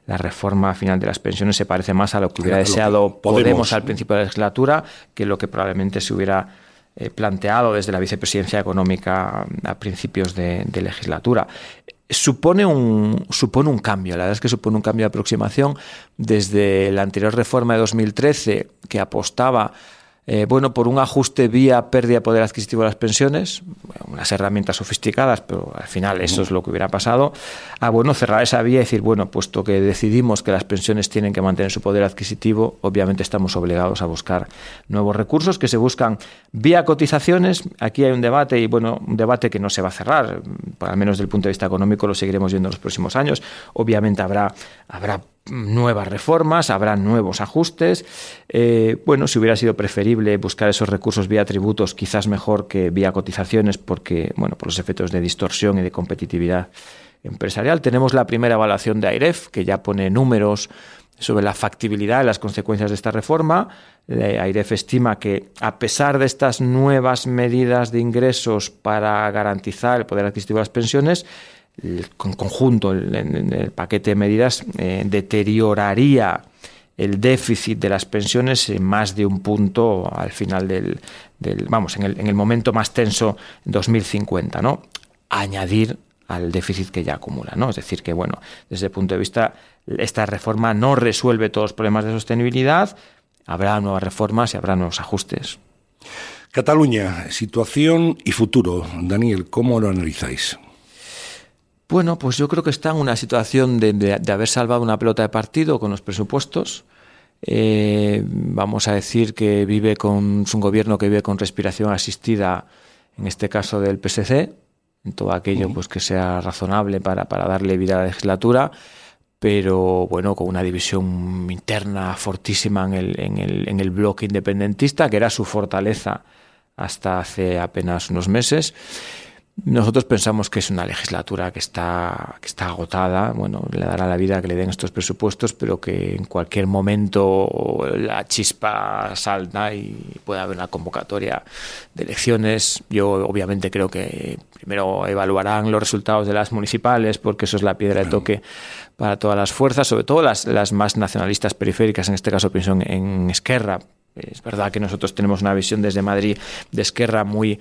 la reforma final de las pensiones se parece más a lo que hubiera deseado Podemos al principio de la legislatura que lo que probablemente se hubiera planteado desde la vicepresidencia económica a principios de legislatura. Supone un cambio, la verdad es que supone un cambio de aproximación desde la anterior reforma de 2013 que apostaba por un ajuste vía pérdida de poder adquisitivo de las pensiones, unas herramientas sofisticadas, pero al final eso es lo que hubiera pasado, cerrar esa vía y decir, puesto que decidimos que las pensiones tienen que mantener su poder adquisitivo, obviamente estamos obligados a buscar nuevos recursos que se buscan vía cotizaciones. Aquí hay un debate y un debate que no se va a cerrar, al menos desde el punto de vista económico lo seguiremos viendo en los próximos años. Obviamente habrá nuevas reformas, habrá nuevos ajustes. Si hubiera sido preferible buscar esos recursos vía tributos, quizás mejor que vía cotizaciones, porque por los efectos de distorsión y de competitividad empresarial. Tenemos la primera evaluación de AIREF, que ya pone números sobre la factibilidad y las consecuencias de esta reforma. AIREF estima que, a pesar de estas nuevas medidas de ingresos para garantizar el poder adquisitivo de las pensiones, el conjunto, el paquete de medidas deterioraría el déficit de las pensiones en más de un punto al final en el momento más tenso, 2050, ¿no? Añadir al déficit que ya acumula, ¿no? Es decir, que desde el punto de vista, esta reforma no resuelve todos los problemas de sostenibilidad, habrá nuevas reformas y habrá nuevos ajustes. Cataluña, situación y futuro. Daniel, ¿cómo lo analizáis? Pues yo creo que está en una situación de haber salvado una pelota de partido con los presupuestos. Vamos a decir que es un gobierno que vive con respiración asistida, en este caso del PSC, en todo aquello que sea razonable para darle vida a la legislatura, pero con una división interna fortísima en el bloque independentista, que era su fortaleza hasta hace apenas unos meses. Nosotros pensamos que es una legislatura que está agotada. Le dará la vida que le den estos presupuestos, pero que en cualquier momento la chispa salta y puede haber una convocatoria de elecciones. Yo obviamente creo que primero evaluarán los resultados de las municipales, porque eso es la piedra de toque para todas las fuerzas, sobre todo las más nacionalistas periféricas. En este caso pienso en Esquerra. Es verdad que nosotros tenemos una visión desde Madrid de Esquerra muy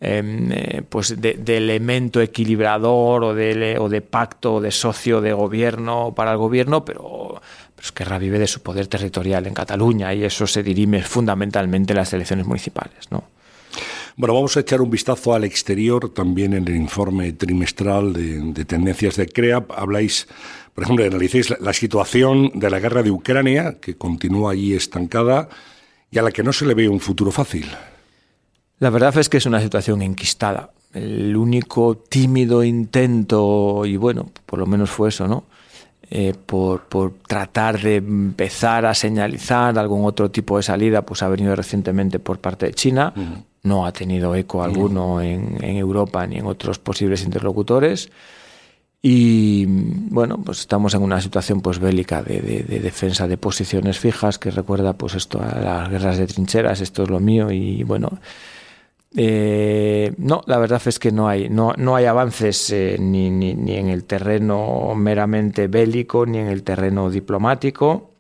de elemento equilibrador o de pacto o de socio de gobierno para el gobierno, pero Esquerra vive de su poder territorial en Cataluña y eso se dirime fundamentalmente en las elecciones municipales, ¿no? Vamos a echar un vistazo al exterior. También en el informe trimestral de tendencias de CREAP habláis, por ejemplo, analicéis la situación de la guerra de Ucrania, que continúa allí estancada y a la que no se le ve un futuro fácil. La verdad es que es una situación enquistada. El único tímido intento, y por lo menos fue eso, ¿no? Por tratar de empezar a señalizar algún otro tipo de salida, ha venido recientemente por parte de China. No ha tenido eco alguno en Europa ni en otros posibles interlocutores. Y estamos en una situación bélica de defensa de posiciones fijas, que recuerda esto a las guerras de trincheras. Esto es lo mío y no, la verdad es que no hay avances ni en el terreno meramente bélico ni en el terreno diplomático.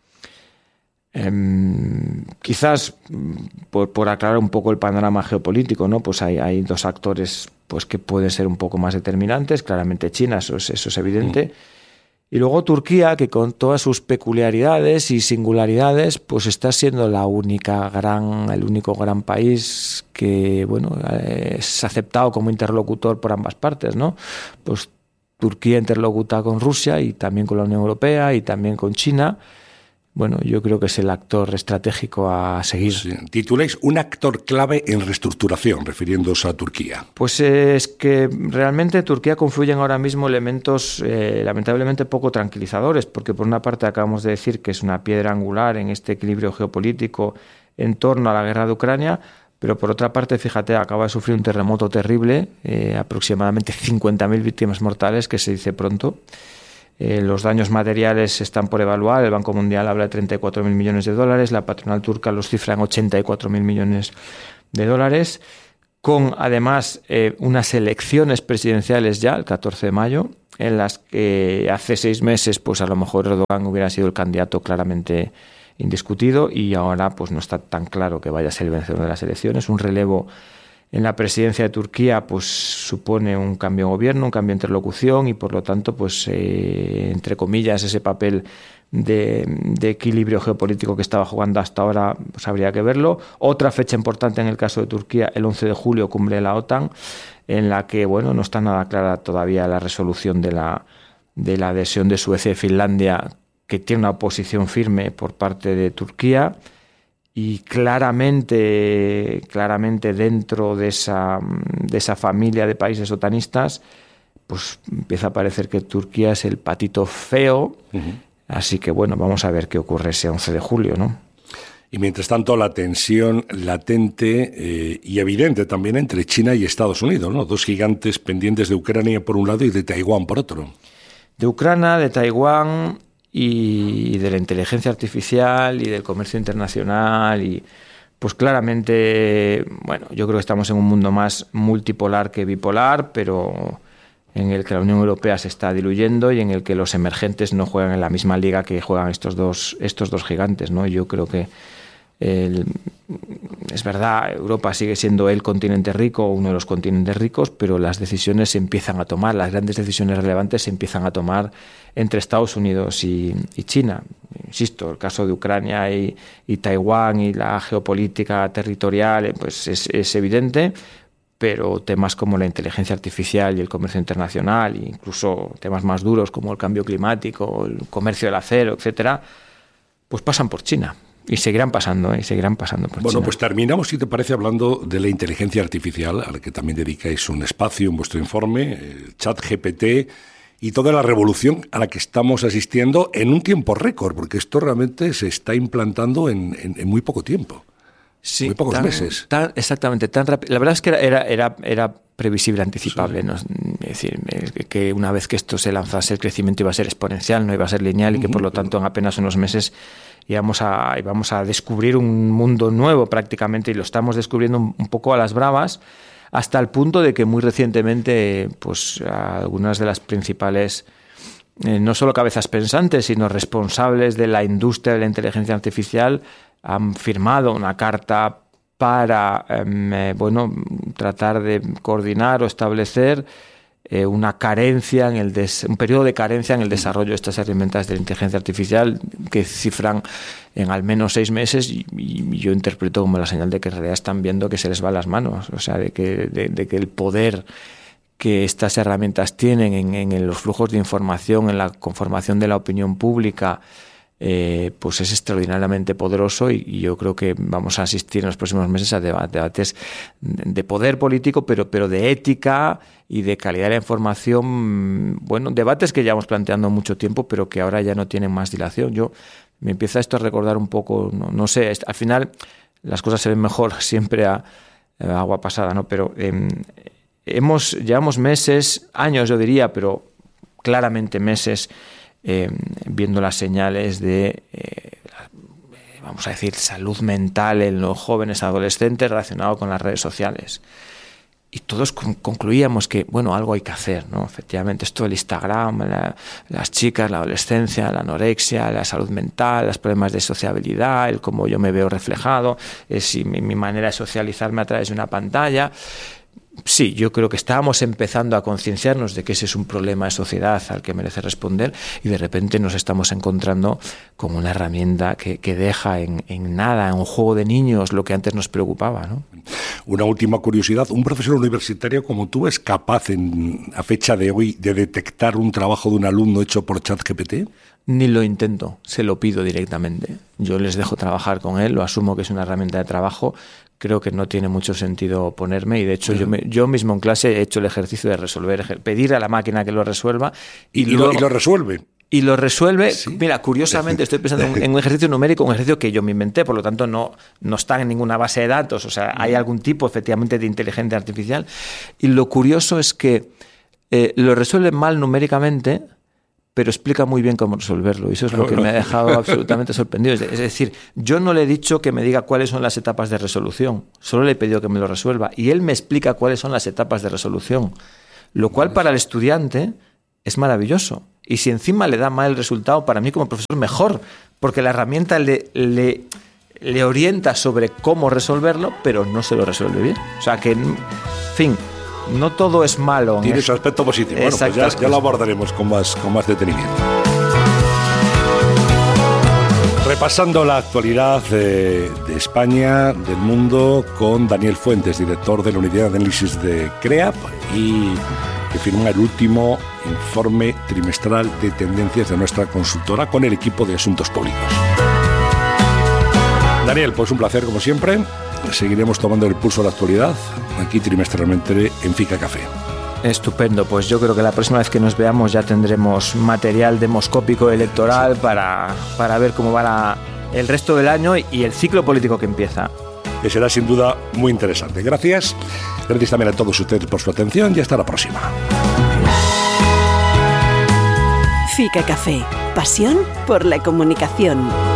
Quizás por aclarar un poco el panorama geopolítico, ¿no? Hay dos actores que pueden ser un poco más determinantes. Claramente China, eso es evidente. Y luego Turquía, que con todas sus peculiaridades y singularidades, está siendo el único gran país que es aceptado como interlocutor por ambas partes, ¿no? Turquía interlocuta con Rusia y también con la Unión Europea y también con China. Yo creo que es el actor estratégico a seguir. Sí. Tituláis un actor clave en reestructuración, refiriéndose a Turquía. Es que realmente Turquía confluyen ahora mismo elementos lamentablemente poco tranquilizadores, porque por una parte acabamos de decir que es una piedra angular en este equilibrio geopolítico en torno a la guerra de Ucrania, pero por otra parte, fíjate, acaba de sufrir un terremoto terrible, aproximadamente 50.000 víctimas mortales, que se dice pronto. Los daños materiales están por evaluar. El Banco Mundial habla de 34.000 millones de dólares. La patronal turca los cifra en 84.000 millones de dólares. Con, además, unas elecciones presidenciales ya, el 14 de mayo. en las que hace 6 meses pues a lo mejor Erdogan hubiera sido el candidato claramente indiscutido, y ahora pues no está tan claro que vaya a ser el vencedor de las elecciones. Un relevo en la presidencia de Turquía pues supone un cambio de gobierno, un cambio de interlocución, y por lo tanto pues entre comillas ese papel de equilibrio geopolítico que estaba jugando hasta ahora pues habría que verlo. Otra fecha importante en el caso de Turquía, el 11 de julio, cumbre de la OTAN, en la que bueno, no está nada clara todavía la resolución de la adhesión de Suecia y Finlandia, que tiene una oposición firme por parte de Turquía, y claramente dentro de esa familia de países otanistas pues empieza a parecer que Turquía es el patito feo. Así que bueno, vamos a ver qué ocurre ese 11 de julio, ¿no? Y mientras tanto la tensión latente y evidente también entre China y Estados Unidos, ¿no? Dos gigantes pendientes de Ucrania por un lado y de Taiwán por otro. De Ucrania, de Taiwán y de la inteligencia artificial y del comercio internacional, y pues claramente, bueno, yo creo que estamos en un mundo más multipolar que bipolar, pero en el que la Unión Europea se está diluyendo y en el que los emergentes no juegan en la misma liga que juegan estos dos gigantes, ¿no? Yo creo que es verdad, Europa sigue siendo el continente rico, uno de los continentes ricos, pero las decisiones se empiezan a tomar, las grandes decisiones relevantes se empiezan a tomar entre Estados Unidos y China. Insisto, el caso de Ucrania y Taiwán y la geopolítica territorial pues es evidente, pero temas como la inteligencia artificial y el comercio internacional, e incluso temas más duros como el cambio climático, el comercio del acero, etcétera, pues pasan por China. Y seguirán pasando por China. Bueno, pues terminamos, si te parece, hablando de la inteligencia artificial, a la que también dedicáis un espacio en vuestro informe, el ChatGPT, y toda la revolución a la que estamos asistiendo en un tiempo récord, porque esto realmente se está implantando en muy poco tiempo. Sí, muy pocos meses. Exactamente, tan rápido. La verdad es que era previsible, anticipable, sí. ¿No? Es decir, que una vez que esto se lanzase, el crecimiento iba a ser exponencial, no iba a ser lineal, y que por lo tanto en apenas unos meses íbamos a descubrir un mundo nuevo prácticamente, y lo estamos descubriendo un poco a las bravas, hasta el punto de que muy recientemente pues algunas de las principales no solo cabezas pensantes, sino responsables de la industria de la inteligencia artificial han firmado una carta para tratar de coordinar o establecer una carencia un periodo de carencia en el desarrollo de estas herramientas de la inteligencia artificial, que cifran en al menos 6 meses, y yo interpreto como la señal de que en realidad están viendo que se les va las manos, o sea, de que el poder que estas herramientas tienen en los flujos de información, en la conformación de la opinión pública, pues es extraordinariamente poderoso, y yo creo que vamos a asistir en los próximos meses a debates de poder político, pero de ética y de calidad de la información, bueno, debates que llevamos planteando mucho tiempo, pero que ahora ya no tienen más dilación. Me empieza esto a recordar un poco, no sé, al final las cosas se ven mejor siempre a agua pasada, ¿no? Pero llevamos meses, años yo diría, pero claramente meses, viendo las señales de, vamos a decir, salud mental en los jóvenes adolescentes relacionado con las redes sociales. Y todos concluíamos que, bueno, algo hay que hacer, ¿no? Efectivamente, esto del Instagram, las chicas, la adolescencia, la anorexia, la salud mental, los problemas de sociabilidad, el cómo yo me veo reflejado, si mi manera de socializarme a través de una pantalla. Sí, yo creo que estábamos empezando a concienciarnos de que ese es un problema de sociedad al que merece responder, y de repente nos estamos encontrando con una herramienta que deja en nada, en un juego de niños, lo que antes nos preocupaba, ¿no? Una última curiosidad, ¿un profesor universitario como tú es capaz a fecha de hoy de detectar un trabajo de un alumno hecho por ChatGPT? Ni lo intento, se lo pido directamente. Yo les dejo trabajar con él, lo asumo que es una herramienta de trabajo. Creo que no tiene mucho sentido oponerme, y de hecho yo mismo en clase he hecho el ejercicio de pedir a la máquina que lo resuelva, y lo resuelve. Y lo resuelve. ¿Sí? Mira, curiosamente estoy pensando en un ejercicio numérico, un ejercicio que yo me inventé, por lo tanto no está en ninguna base de datos, o sea, hay algún tipo efectivamente de inteligencia artificial, y lo curioso es que lo resuelve mal numéricamente, pero explica muy bien cómo resolverlo, y eso es lo que me ha dejado absolutamente sorprendido. Es decir, yo no le he dicho que me diga cuáles son las etapas de resolución, solo le he pedido que me lo resuelva, y él me explica cuáles son las etapas de resolución, lo cual para el estudiante es maravilloso. Y si encima le da mal el resultado, para mí como profesor mejor, porque la herramienta le orienta sobre cómo resolverlo, pero no se lo resuelve bien. O sea que, en fin, no todo es malo. Tiene su aspecto positivo. Bueno, pues ya lo abordaremos con más detenimiento. Repasando la actualidad de España, del mundo, con Daniel Fuentes, director de la Unidad de Análisis de CREAP y que firma el último informe trimestral de tendencias de nuestra consultora con el equipo de Asuntos Públicos. Daniel, pues un placer como siempre. Seguiremos tomando el pulso de la actualidad aquí trimestralmente en FICA Café. Estupendo, pues yo creo que la próxima vez que nos veamos ya tendremos material demoscópico electoral para ver cómo va el resto del año y el ciclo político que empieza. Que será sin duda muy interesante. Gracias también a todos ustedes por su atención y hasta la próxima. FICA Café, pasión por la comunicación.